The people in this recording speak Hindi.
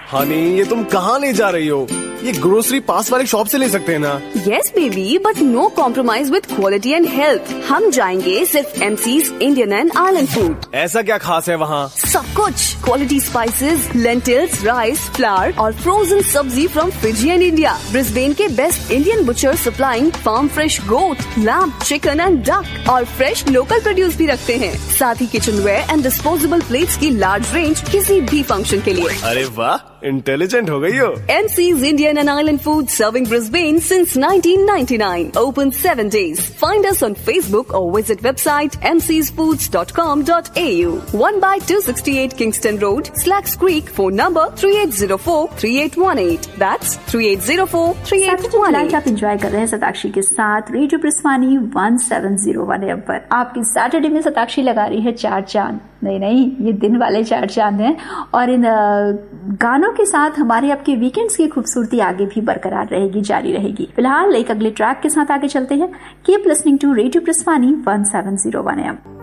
हनी, ये तुम कहाँ ले जा रही हो? ये ग्रोसरी पास वाली शॉप से ले सकते हैं ना? Yes baby, but no compromise with quality and health. हम जाएंगे सिर्फ MCs Indian and island food. ऐसा क्या खास है वहाँ? सब कुछ, quality spices, lentils, rice, flower और फ्रोजन सब्जी from Fiji and India. Brisbane के best Indian butcher supplying farm fresh goat, lamb, chicken and duck और फ्रेश लोकल प्रोड्यूस भी रखते हैं। साथ ही kitchen where and disposable plates की लार्ज रेंज किसी भी फंक्शन के लिए। अरे वाह, इंटेलिजेंट हो गई हो। MC's Indian and Island Food serving Brisbane since 1999. Open 7 days. Find us on Facebook or visit website mcsfoods.com.au. 1/268 Kingston Road, Slacks Creek. Phone number 3804-3818. That's 3804-3818. आप एंजॉय कर रहे हैं सताक्षी के साथ रेडियो ब्रिस्वानी 1701 FM पर। आपकी सैटरडे में सताक्षी लगा रही है 4 चांद। नहीं, ये दिन वाले 4 चांद हैं और इन गानों के साथ हमारे आपके वीकेंड्स की खूबसूरती आगे भी बरकरार रहेगी, जारी रहेगी। फिलहाल एक अगले ट्रैक के साथ आगे चलते हैं। Keep listening to radio ब्रिस्वानी 1701 FM।